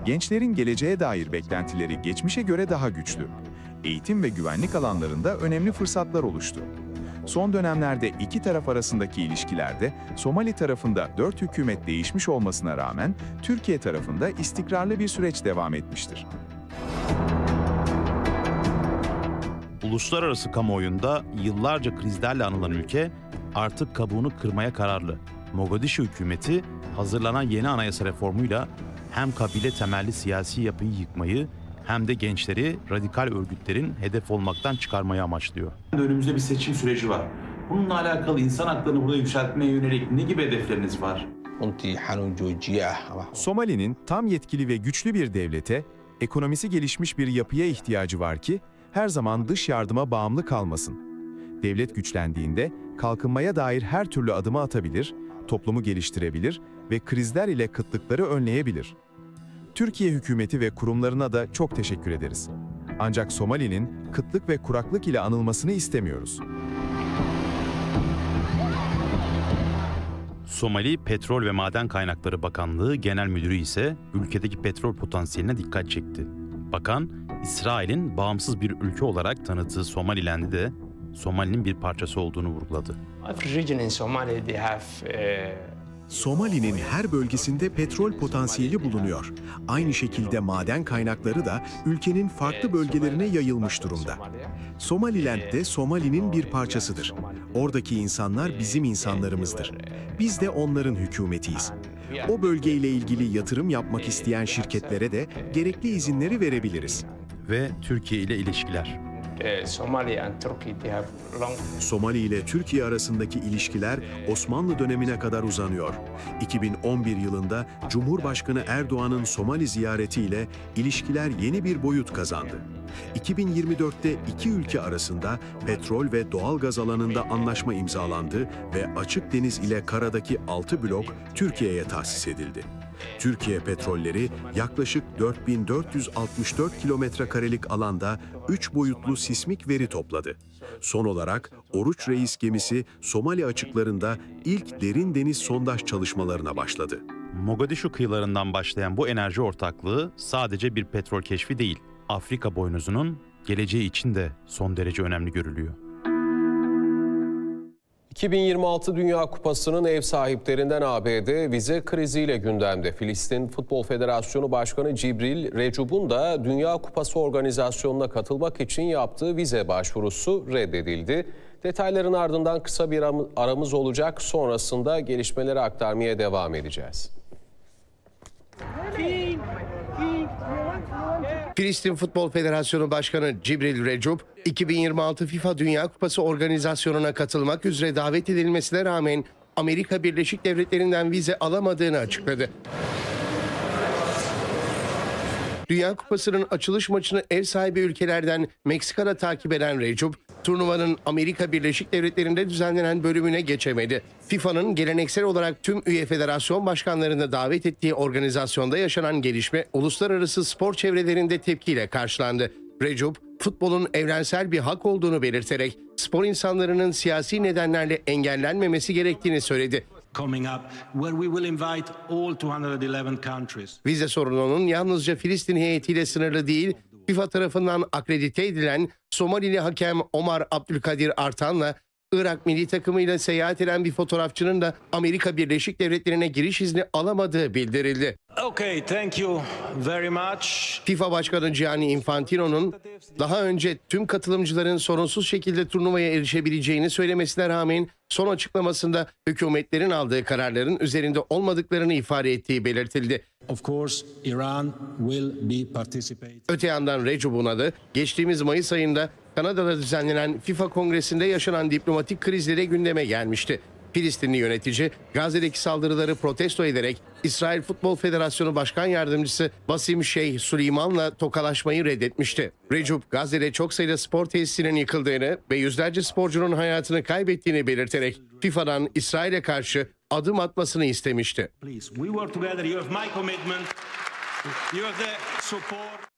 Gençlerin geleceğe dair beklentileri geçmişe göre daha güçlü. Eğitim ve güvenlik alanlarında önemli fırsatlar oluştu. Son dönemlerde iki taraf arasındaki ilişkilerde Somali tarafında 4 hükümet değişmiş olmasına rağmen Türkiye tarafında istikrarlı bir süreç devam etmiştir. Uluslararası kamuoyunda yıllarca krizlerle anılan ülke artık kabuğunu kırmaya kararlı. Mogadişu hükümeti hazırlanan yeni anayasa reformuyla hem kabile temelli siyasi yapıyı yıkmayı hem de gençleri radikal örgütlerin hedef olmaktan çıkarmayı amaçlıyor. Önümüzde bir seçim süreci var. Bununla alakalı insan haklarını burada yükseltmeye yönelik ne gibi hedefleriniz var? Somali'nin tam yetkili ve güçlü bir devlete, ekonomisi gelişmiş bir yapıya ihtiyacı var ki her zaman dış yardıma bağımlı kalmasın. Devlet güçlendiğinde kalkınmaya dair her türlü adımı atabilir, toplumu geliştirebilir ve krizler ile kıtlıkları önleyebilir. Türkiye hükümeti ve kurumlarına da çok teşekkür ederiz. Ancak Somali'nin kıtlık ve kuraklık ile anılmasını istemiyoruz. Somali Petrol ve Maden Kaynakları Bakanlığı Genel Müdürü ise ülkedeki petrol potansiyeline dikkat çekti. Bakan, İsrail'in bağımsız bir ülke olarak tanıttığı Somaliland'i de Somali'nin bir parçası olduğunu vurguladı. Somali'nin her bölgesinde petrol potansiyeli bulunuyor. Aynı şekilde maden kaynakları da ülkenin farklı bölgelerine yayılmış durumda. Somaliland de Somali'nin bir parçasıdır. Oradaki insanlar bizim insanlarımızdır. Biz de onların hükümetiyiz. O bölgeyle ilgili yatırım yapmak isteyen şirketlere de gerekli izinleri verebiliriz. Ve Türkiye ile ilişkiler. Somali ile Türkiye arasındaki ilişkiler Osmanlı dönemine kadar uzanıyor. 2011 yılında Cumhurbaşkanı Erdoğan'ın Somali ziyaretiyle ilişkiler yeni bir boyut kazandı. 2024'te iki ülke arasında petrol ve doğalgaz alanında anlaşma imzalandı ve Açık Deniz ile karadaki 6 blok Türkiye'ye tahsis edildi. Türkiye Petrolleri yaklaşık 4464 kilometrekarelik alanda 3 boyutlu sismik veri topladı. Son olarak Oruç Reis gemisi Somali açıklarında ilk derin deniz sondaj çalışmalarına başladı. Mogadişu kıyılarından başlayan bu enerji ortaklığı sadece bir petrol keşfi değil, Afrika boynuzunun geleceği için de son derece önemli görülüyor. 2026 Dünya Kupası'nın ev sahiplerinden ABD vize kriziyle gündemde. Filistin Futbol Federasyonu Başkanı Cibril Recub'un da Dünya Kupası organizasyonuna katılmak için yaptığı vize başvurusu reddedildi. Detayların ardından kısa bir aramız olacak. Sonrasında gelişmeleri aktarmaya devam edeceğiz. Filistin Futbol Federasyonu Başkanı Cibril Recub, 2026 FIFA Dünya Kupası organizasyonuna katılmak üzere davet edilmesine rağmen Amerika Birleşik Devletleri'nden vize alamadığını açıkladı. Dünya Kupası'nın açılış maçını ev sahibi ülkelerden Meksika'da takip eden Recub, turnuvanın Amerika Birleşik Devletleri'nde düzenlenen bölümüne geçemedi. FIFA'nın geleneksel olarak tüm üye federasyon başkanlarını davet ettiği organizasyonda yaşanan gelişme uluslararası spor çevrelerinde tepkiyle karşılandı. Recep, futbolun evrensel bir hak olduğunu belirterek spor insanlarının siyasi nedenlerle engellenmemesi gerektiğini söyledi. Vize sorununun yalnızca Filistin heyetiyle sınırlı değil, FIFA tarafından akredite edilen Somalili hakem Omar Abdülkadir Artan'la Irak milli takımıyla seyahat eden bir fotoğrafçının da Amerika Birleşik Devletleri'ne giriş izni alamadığı bildirildi. Okay, thank you very much. FIFA Başkanı Gianni Infantino'nun daha önce tüm katılımcıların sorunsuz şekilde turnuvaya erişebileceğini söylemesine rağmen son açıklamasında hükümetlerin aldığı kararların üzerinde olmadıklarını ifade ettiği belirtildi. Of course, Iran will be participating. Öte yandan Recep'un adı geçtiğimiz Mayıs ayında Kanada'da düzenlenen FIFA Kongresi'nde yaşanan diplomatik krizlere gündeme gelmişti. Filistinli yönetici Gazze'deki saldırıları protesto ederek İsrail Futbol Federasyonu Başkan Yardımcısı Basim Şeyh Süleyman'la tokalaşmayı reddetmişti. Recep, Gazze'de çok sayıda spor tesisinin yıkıldığını ve yüzlerce sporcunun hayatını kaybettiğini belirterek FIFA'dan İsrail'e karşı adım atmasını istemişti. Please, we work together. You have my commitment. You have the support.